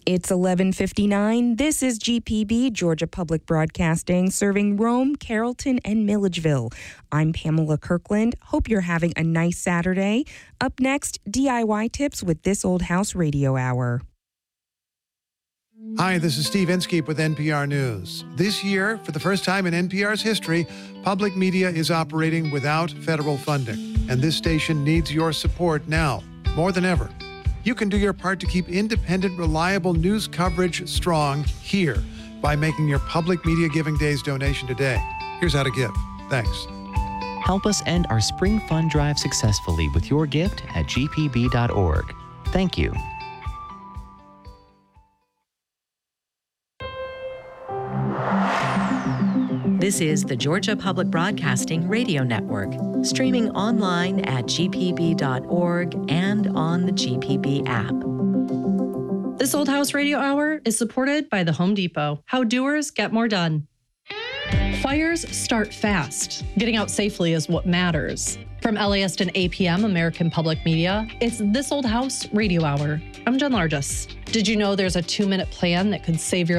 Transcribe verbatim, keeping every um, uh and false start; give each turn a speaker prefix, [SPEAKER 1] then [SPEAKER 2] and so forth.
[SPEAKER 1] It's eleven fifty-nine. This is G P B, Georgia Public Broadcasting, serving Rome, Carrollton, and Milledgeville. I'm Pamela Kirkland. Hope you're having a nice Saturday. Up next, D I Y tips with This Old House Radio Hour.
[SPEAKER 2] Hi, this is Steve Inskeep with N P R News. This year, for the first time in N P R's history, public media is operating without federal funding, and this station needs your support now, more than ever. You can do your part to keep independent, reliable news coverage strong here by making your Public Media Giving Days donation today. Here's how to give. Thanks.
[SPEAKER 3] Help us end our spring fund drive successfully with your gift at g p b dot org. Thank you.
[SPEAKER 4] This is the Georgia Public Broadcasting Radio Network, streaming online at g p b dot org and on the G P B app.
[SPEAKER 5] This Old House Radio Hour is supported by the Home Depot. How doers get more done. Fires start fast. Getting out safely is what matters. From L A S to A P M American Public Media, it's This Old House Radio Hour. I'm Jen Largis. Did you know there's a two-minute plan that could save your